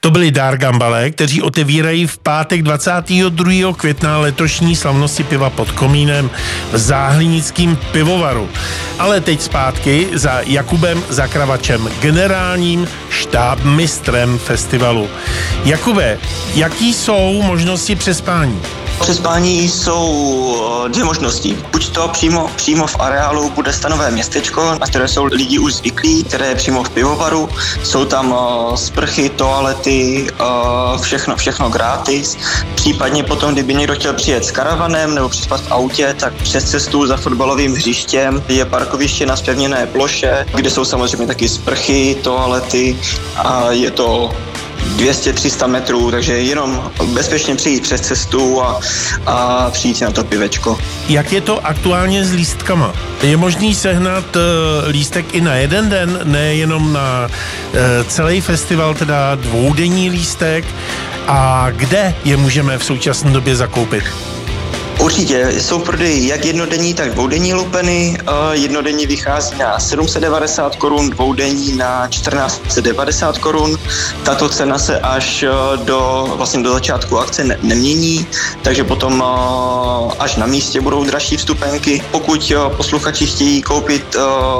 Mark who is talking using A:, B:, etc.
A: To byli Dargambale, kteří otevírají v pátek 22. května letošní slavnosti piva pod komínem v záhlinickém pivovaru. Ale teď zpátky za Jakubem Zakravačem, generálním štábmistrem festivalu. Jakube, jaký jsou možnosti přespání?
B: Přespání jsou dvě možnosti. Buď to přímo v areálu bude stanové městečko, na které jsou lidi už zvyklí, které je přímo v pivovaru. Jsou tam sprchy, toalety, všechno gratis. Případně potom, kdyby někdo chtěl přijet s karavanem nebo přespat v autě, tak přes cestu za fotbalovým hřištěm je parkoviště na zpevněné ploše, kde jsou samozřejmě taky sprchy, toalety a je to 200-300 metrů, takže jenom bezpečně přijít přes cestu a přijít na to pivečko.
A: Jak je to aktuálně s lístkama? Je možný sehnat lístek i na jeden den, nejenom na celý festival, teda dvoudenní lístek? A kde je můžeme v současné době zakoupit?
B: Určitě, jsou prodeji jak jednodenní, tak dvoudenní lupeny. Jednodenní vychází na 790 korun, dvoudenní na 1490 korun. Tato cena se až do začátku akce nemění, takže potom až na místě budou dražší vstupenky. Pokud posluchači chtějí koupit